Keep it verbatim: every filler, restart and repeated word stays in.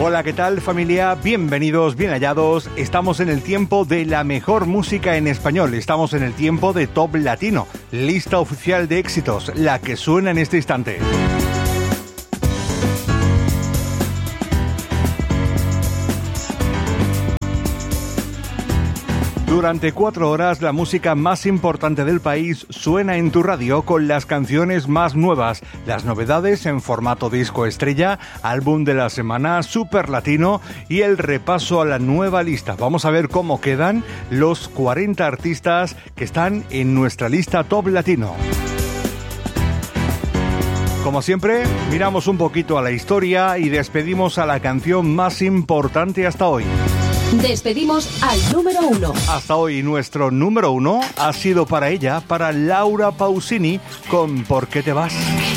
Hola, ¿qué tal, familia? Bienvenidos, bien hallados. Estamos en el tiempo de la mejor música en español. Estamos en el tiempo de Top Latino, lista oficial de éxitos, la que suena en este instante. Durante cuatro horas, la música más importante del país suena en tu radio con las canciones más nuevas, las novedades en formato disco estrella, álbum de la semana, super latino y el repaso a la nueva lista. Vamos a ver cómo quedan los cuarenta artistas que están en nuestra lista Top Latino. Como siempre, miramos un poquito a la historia y despedimos a la canción más importante hasta hoy. Despedimos al número uno. Hasta hoy nuestro número uno ha sido para ella, para Laura Pausini, con ¿Por qué te vas?